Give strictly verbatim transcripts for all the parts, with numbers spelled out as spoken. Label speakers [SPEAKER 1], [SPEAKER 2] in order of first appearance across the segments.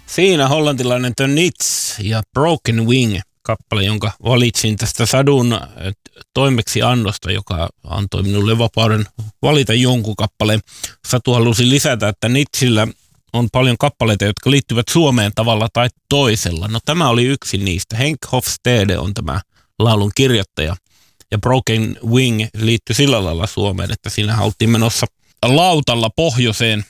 [SPEAKER 1] Siinä hollantilainen The Nits ja Broken Wing, kappale, jonka valitsin tästä Sadun toimeksiannosta, joka antoi minulle vapauden valita jonkun kappaleen. Satu halusi lisätä, että Nitsillä on paljon kappaleita, jotka liittyvät Suomeen tavalla tai toisella. No tämä oli yksi niistä. Henk Hofstede on tämä laulun kirjoittaja. Ja Broken Wing liittyi sillä lailla Suomeen, että siinä oltiin menossa lautalla pohjoiseen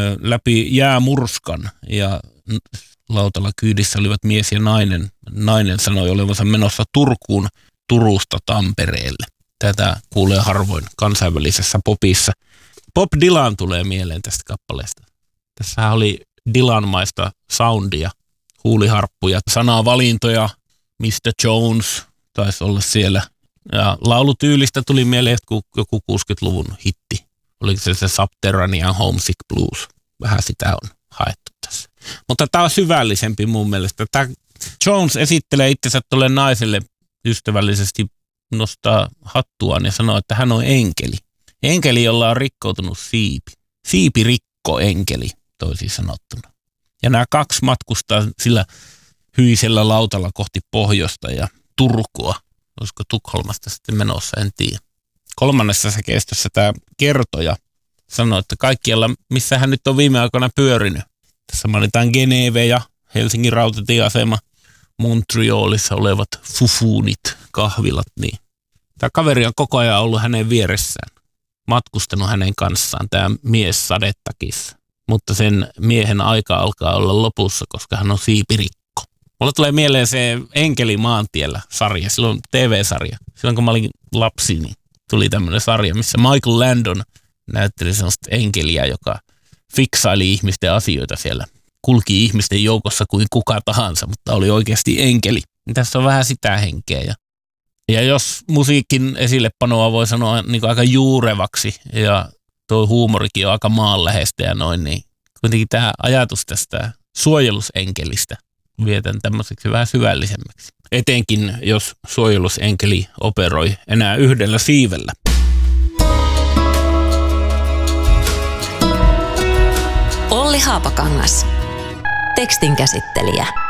[SPEAKER 1] läpi jäämurskan. Ja lautalla kyydissä olivat mies ja nainen. Nainen sanoi olevansa menossa Turkuun Turusta Tampereelle. Tätä kuulee harvoin kansainvälisessä popissa. Bob Dylan tulee mieleen tästä kappaleesta. Tässä oli Dylan-maista soundia, huuliharppuja, sanavalintoja, mister Jones taisi olla siellä. Ja laulutyylistä tuli mieleen joku kuusikymmentäluvun hitti. Oliko se se Subterranean Homesick Blues? Vähän sitä on haettu tässä. Mutta tämä on syvällisempi mun mielestä. Tämä Jones esittelee itsensä tuolle naiselle ystävällisesti, nostaa hattuaan ja sanoo, että hän on enkeli. Enkeli, jolla on rikkoutunut siipi. Siipirikko-enkeli, toisin sanottuna. Ja nämä kaksi matkustaa sillä hyisellä lautalla kohti pohjoista ja Turkua. Olisiko Tukholmasta sitten menossa, en tiedä. Kolmannessa kestossa tämä kertoja sanoi, että kaikkialla, missä hän nyt on viime aikoina pyörinyt. Tässä mainitaan Geneve ja Helsingin rautatieasema, Montrealissa olevat fufunit, kahvilat. Niin. Tämä kaveri on koko ajan ollut hänen vieressään, matkustanut hänen kanssaan, tämä mies sadetakissa. Mutta sen miehen aika alkaa olla lopussa, koska hän on siipirikko. Mulle tulee mieleen se Enkeli maantiellä -sarja, silloin T V-sarja. Silloin kun mä olin lapsi, niin tuli tämmöinen sarja, missä Michael Landon näytteli sellaista enkeliä, joka fiksaili ihmisten asioita siellä. Kulki ihmisten joukossa kuin kuka tahansa, mutta oli oikeasti enkeli. Tässä on vähän sitä henkeä. Ja, ja jos musiikin esillepanoa voi sanoa niin kuin aika juurevaksi ja tuo huumorikin on aika maanläheistä ja noin, niin kuitenkin tämä ajatus tästä suojelusenkelistä vietän tämmöiseksi vähän syvällisemmäksi. Etenkin jos suojelusenkeli operoi enää yhdellä siivellä.
[SPEAKER 2] Olli Haapakangas. Tekstin käsittelijä.